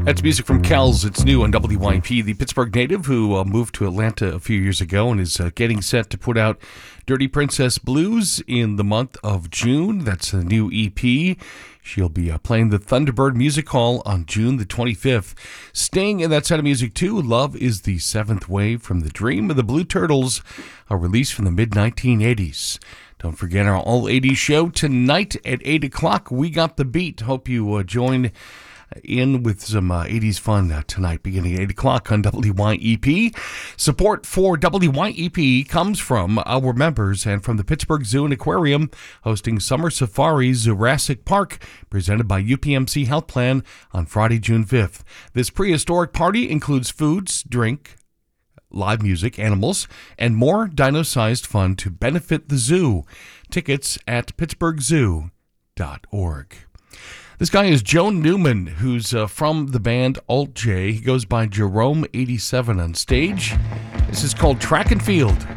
That's music from Kells. It's new on WYP. The Pittsburgh native who moved to Atlanta a few years ago and is getting set to put out Dirty Princess Blues in the month of June. That's a new EP. She'll be playing the Thunderbird Music Hall on June the 25th. Staying in that set of music too, Love is the Seventh Wave from The Dream of the Blue Turtles, a release from the mid-1980s. Don't forget our All 80s show tonight at 8 o'clock. We Got the Beat. Hope you join in with some 80s fun tonight beginning at 8 o'clock on WYEP. Support for WYEP comes from our members and from the Pittsburgh Zoo and Aquarium, hosting Summer Safari Jurassic Park, presented by UPMC Health Plan on Friday, June 5th. This prehistoric party includes foods, drink, live music, animals, and more dino-sized fun to benefit the zoo. Tickets at pittsburghzoo.org. This guy is Joe Newman, who's from the band Alt J. He goes by Jerome87 on stage. This is called Track and Field.